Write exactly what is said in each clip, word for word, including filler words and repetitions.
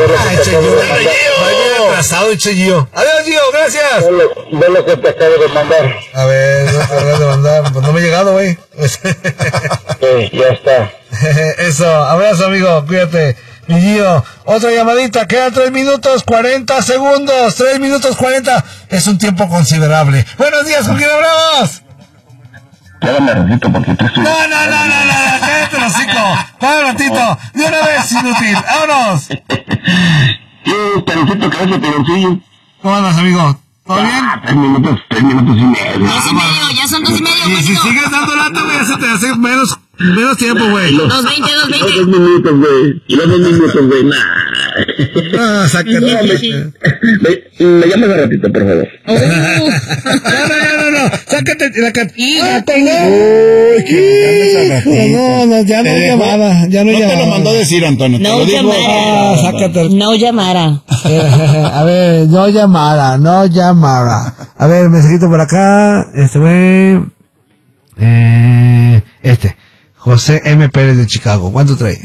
ver lo que te acabo de mandar. Atrasado, Gio. Adiós, Gio, gracias. Ve lo, ve lo que te acabo de mandar. A ver, no te acabo de mandar. Pues no me he llegado, güey. Ok, ya está. Eso, abrazo, amigo, cuídate. Mi Gio, otra llamadita, quedan tres minutos cuarenta segundos, tres minutos cuarenta, es un tiempo considerable. Buenos días, ¿con quién hablamos? Quédame ratito porque tú estoy... No, no, no, no, no, cállate el hocico, cállate ratito, de una vez, inútil, vámonos. ¿Qué, Peroncito, qué hace, Peroncillo? ¿Cómo andas, amigo? ¿Todo bien? Ah, tres minutos, tres minutos y medio. Dos y medio, ya son dos y medio, Y si sigues dando lata, güey, ya se te hace menos... Menos tiempo, güey. Dos veinte, dos veinte. Dos minutos, güey. Los dos minutos, güey. Nah. Ah, sácate. No, me, me, me llamas a ratito, por favor. Oh. No, no, no, no. Sácate la carta. Uy, que No, no, ya no hay llamada. Ya no hay No te llamada. lo mandó a decir, Antonio. No te lo digo. llamara. Ah, sácate. No llamara. A ver, no llamara, no llamara. A ver, mensajito por acá. Este güey. Eh, este. José M. Pérez de Chicago. ¿Cuánto trae?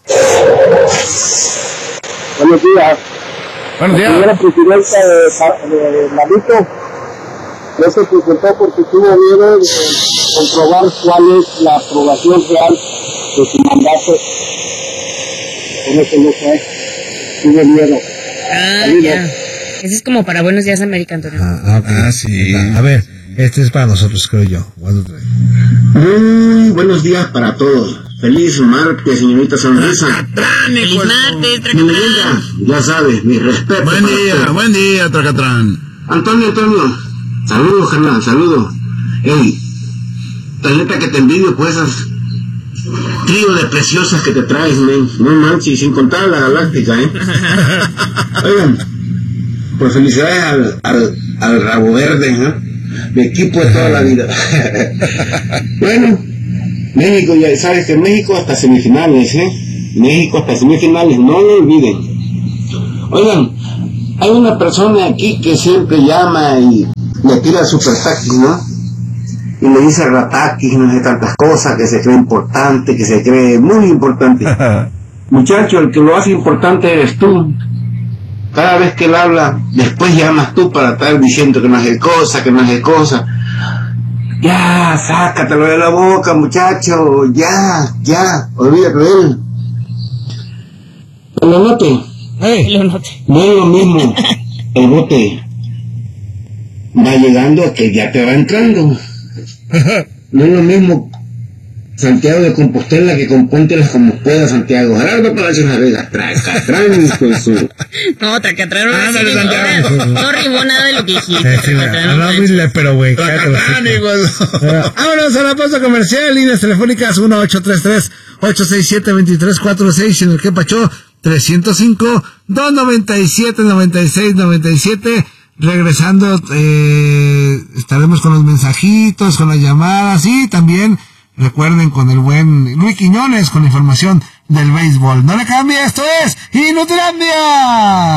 Buenos días. Buenos días. La señora presidenta de, de Lalito no se presentó porque tuvo miedo de comprobar cuál es la aprobación real de su mandato. Por eso no fue. Tuvo miedo. Ah, Amigo. ya. Ese es como para Buenos Días, América, Antonio. Ah, okay. Ah, sí. A ver, este es para nosotros, creo yo. ¿Cuánto trae? Muy buenos días para todos. Feliz martes, señorita Sonrisa. Feliz martes, Mi Tracatrán. leyenda, ya sabes, mi respeto. Buen para día, usted. buen día, Tracatrán. Antonio, Antonio, saludos, carnal, saludos. Ey, la neta que te envidio por esas trío de preciosas que te traes, men. No manches, sin contar la galáctica, ¿eh? Oigan, pues felicidades al, al, al Rabo Verde, ¿no? Mi equipo de toda la vida. Bueno, México, ya sabes que México hasta semifinales, ¿eh? México hasta semifinales, no lo olviden. Oigan, hay una persona aquí que siempre llama y le tira super taquis, ¿no? Y le dice rataquis, no sé tantas cosas, que se cree importante, que se cree muy importante. Muchacho, el que lo hace importante eres tú. Cada vez que él habla, después llamas tú para estar diciendo que no hace cosa, que no hace cosa. Ya, sácatelo de la boca, muchacho, ya, ya, olvídate de él. Pero note, Hey. Lo noté. no es lo mismo el bote va llegando a que ya te va entrando. No es lo mismo Santiago de Compostela que compóntelas como pueda, Santiago. Gerardo Palacios La Vega, Tracatrán con su... No, Tracatrán no Ándale, recibe Santiago. nada. No rimó nada de lo que dijiste. Eh, sí, Tracatrán, no hablaba muy manches. lépero, güey. cállate el Tracatrán, hocico. igual. Bueno, vámonos a la pausa comercial, líneas telefónicas uno ocho tres tres, ocho seis siete, dos tres cuatro seis, en el que pachó trescientos cinco, dos noventa y siete, noventa y seis, noventa y siete. Regresando, eh, estaremos con los mensajitos, con las llamadas y también recuerden con el buen Luis Quiñones con la información del béisbol. No le cambie, esto es Inutilandia.